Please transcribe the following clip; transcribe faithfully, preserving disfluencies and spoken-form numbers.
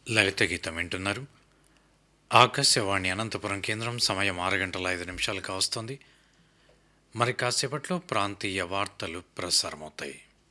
లలిత గీతం వింటున్నారు. ఆకాశవాణి అనంతపురం కేంద్రం. సమయం ఆరు గంటల ఐదు నిమిషాలు కావస్తోంది. మరి కాసేపట్లో ప్రాంతీయ వార్తలు ప్రసారమవుతాయి.